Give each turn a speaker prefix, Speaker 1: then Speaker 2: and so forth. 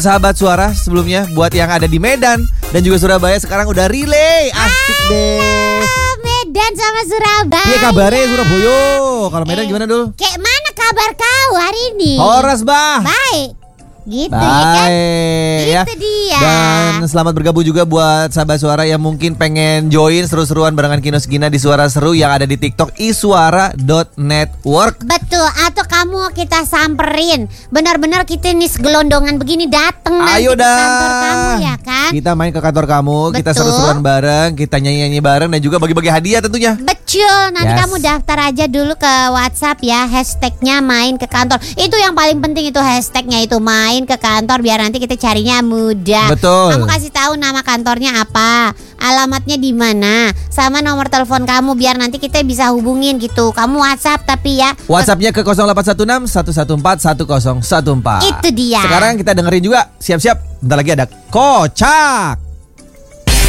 Speaker 1: Sahabat Suara, sebelumnya buat yang ada di Medan dan juga Surabaya sekarang udah relay. Asik deh.
Speaker 2: Medan sama Surabaya.
Speaker 1: Iya kabarnya Surabaya. Kalau Medan gimana dul?
Speaker 2: Kayak mana kabar kau hari ini?
Speaker 1: Horas bah.
Speaker 2: Baik. Gitu ya kan?
Speaker 1: Ya.
Speaker 2: Itu dia.
Speaker 1: Dan selamat bergabung juga buat sahabat Suara yang mungkin pengen join seru-seruan barengan Kinos Gina di Suara Seru yang ada di TikTok isuara.network.
Speaker 2: Betul, atau kamu kita samperin. Benar-benar kita nih gelondongan begini dateng nanti
Speaker 1: Ayo
Speaker 2: ke
Speaker 1: dah.
Speaker 2: kantor kamu ya kan?
Speaker 1: Kita main ke kantor kamu, kita
Speaker 2: Betul.
Speaker 1: seru-seruan bareng, kita nyanyi-nyanyi bareng dan juga bagi-bagi hadiah tentunya.
Speaker 2: Betul, nanti
Speaker 1: Yes.
Speaker 2: kamu daftar aja dulu ke WhatsApp ya, hashtagnya main ke kantor. Itu yang paling penting itu hashtagnya itu main ke kantor biar nanti kita carinya mudah.
Speaker 1: Betul.
Speaker 2: Kamu kasih tahu nama kantornya apa, alamatnya di mana, sama nomor telepon kamu biar nanti kita bisa hubungin gitu. Kamu WhatsApp tapi ya.
Speaker 1: WhatsAppnya ke 0816 114 1014.
Speaker 2: Itu dia.
Speaker 1: Sekarang kita dengerin juga, siap-siap. Bentar lagi ada Kocak.